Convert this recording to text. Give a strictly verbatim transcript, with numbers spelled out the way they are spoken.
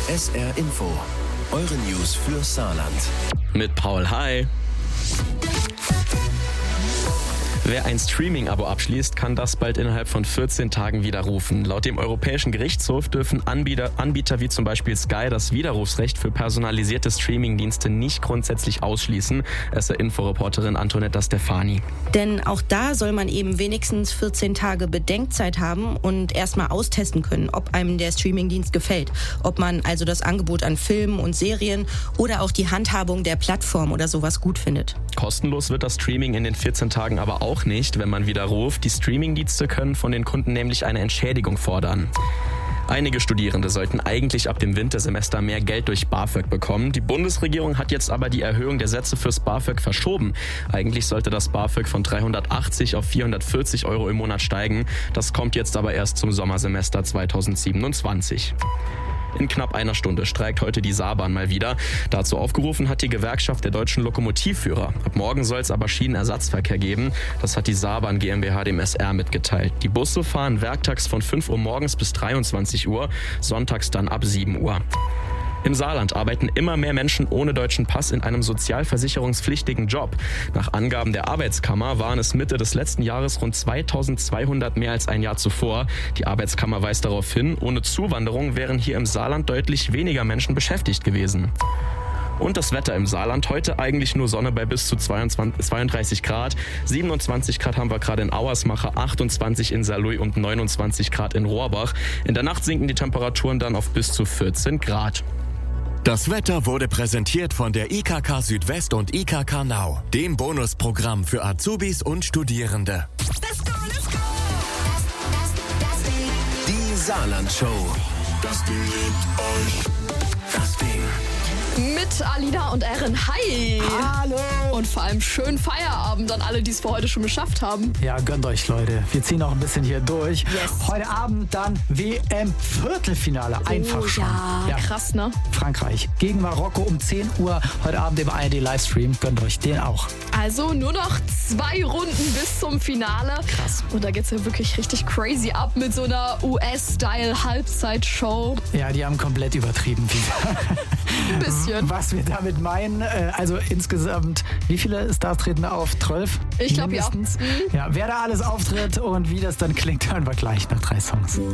S R Info, eure News für Saarland. Mit Paul, hi. Wer ein Streaming-Abo abschließt, kann das bald innerhalb von vierzehn Tagen widerrufen. Laut dem Europäischen Gerichtshof dürfen Anbieter, Anbieter wie zum Beispiel Sky das Widerrufsrecht für personalisierte Streaming-Dienste nicht grundsätzlich ausschließen, S R-Inforeporterin Antonetta Stefani. Denn auch da soll man eben wenigstens vierzehn Tage Bedenkzeit haben und erstmal austesten können, ob einem der Streamingdienst gefällt. Ob man also das Angebot an Filmen und Serien oder auch die Handhabung der Plattform oder sowas gut findet. Kostenlos wird das Streaming in den vierzehn Tagen aber auch nicht, wenn man widerruft. Die Streamingdienste können von den Kunden nämlich eine Entschädigung fordern. Einige Studierende sollten eigentlich ab dem Wintersemester mehr Geld durch BAföG bekommen. Die Bundesregierung hat jetzt aber die Erhöhung der Sätze fürs BAföG verschoben. Eigentlich sollte das BAföG von dreihundertachtzig auf vierhundertvierzig Euro im Monat steigen. Das kommt jetzt aber erst zum Sommersemester zweitausendsiebenundzwanzig. In knapp einer Stunde streikt heute die Saarbahn mal wieder. Dazu aufgerufen hat die Gewerkschaft der deutschen Lokomotivführer. Ab morgen soll es aber Schienenersatzverkehr geben. Das hat die Saarbahn GmbH dem S R mitgeteilt. Die Busse fahren werktags von fünf Uhr morgens bis dreiundzwanzig Uhr, sonntags dann ab sieben Uhr. Im Saarland arbeiten immer mehr Menschen ohne deutschen Pass in einem sozialversicherungspflichtigen Job. Nach Angaben der Arbeitskammer waren es Mitte des letzten Jahres rund zweitausendzweihundert mehr als ein Jahr zuvor. Die Arbeitskammer weist darauf hin, ohne Zuwanderung wären hier im Saarland deutlich weniger Menschen beschäftigt gewesen. Und das Wetter im Saarland heute eigentlich nur Sonne bei bis zu zweiundzwanzig, zweiunddreißig Grad. siebenundzwanzig Grad haben wir gerade in Auersmacher, achtundzwanzig in Saarlouis und neunundzwanzig Grad in Rohrbach. In der Nacht sinken die Temperaturen dann auf bis zu vierzehn Grad. Das Wetter wurde präsentiert von der I K K Südwest und I K K Now, dem Bonusprogramm für Azubis und Studierende. Let's go, let's go. Die Saarland-Show. Das Ding liebt euch. Das Ding. Mit Alina und Erin. Hi! Hallo! Und vor allem schönen Feierabend an alle, die es für heute schon geschafft haben. Ja, gönnt euch, Leute. Wir ziehen noch ein bisschen hier durch. Yes. Heute Abend dann W M-Viertelfinale. Einfach oh, schon. Ja, ja, krass, ne? Frankreich gegen Marokko um zehn Uhr. Heute Abend im A R D-Livestream. Gönnt euch den auch. Also nur noch zwei Runden bis zum Finale. Krass. Und da geht's ja wirklich richtig crazy ab mit so einer U S-Style-Halbzeitshow. Ja, die haben komplett übertrieben wieder. Ein bisschen. Was wir damit meinen, also insgesamt, wie viele Stars treten da auf? zwölf? Ich glaube ja. Ja, wer da alles auftritt und wie das dann klingt, hören wir gleich nach drei Songs.